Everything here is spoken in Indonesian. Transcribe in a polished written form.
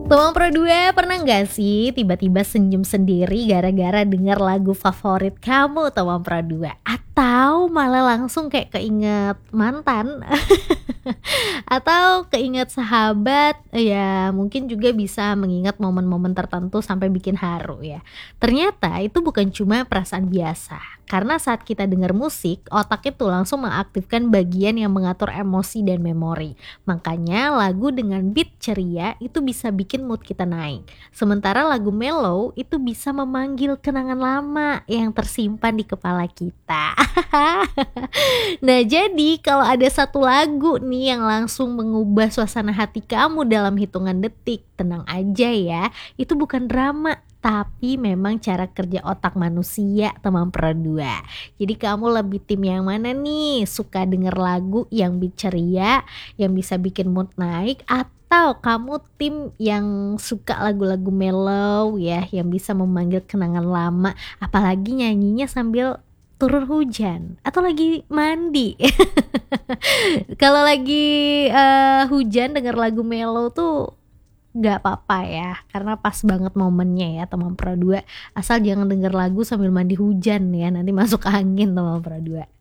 Teman Pro 2, pernah nggak sih tiba-tiba senyum sendiri gara-gara denger lagu favorit kamu Teman Pro 2? Atau malah langsung kayak keinget mantan? Atau keinget sahabat, ya mungkin juga bisa mengingat momen-momen tertentu sampai bikin haru ya. Ternyata itu bukan cuma perasaan biasa, karena saat kita dengar musik, otak itu langsung mengaktifkan bagian yang mengatur emosi dan memori. Makanya lagu dengan beat ceria itu bisa bikin mood kita naik. Sementara lagu mellow itu bisa memanggil kenangan lama yang tersimpan di kepala kita. Nah, jadi kalau ada satu lagu nih yang langsung mengubah suasana hati kamu dalam hitungan detik, tenang aja ya, itu bukan drama, tapi memang cara kerja otak manusia teman Pro 2. Jadi kamu lebih tim yang mana nih? Suka denger lagu yang beat ceria, yang bisa bikin mood naik, atau kamu tim yang suka lagu-lagu mellow ya, yang bisa memanggil kenangan lama, apalagi nyanyinya sambil turun hujan atau lagi mandi. Kalau lagi, hujan denger lagu mellow tuh nggak apa-apa ya, karena pas banget momennya ya teman Pro 2, asal jangan denger lagu sambil mandi hujan ya, nanti masuk angin teman Pro 2.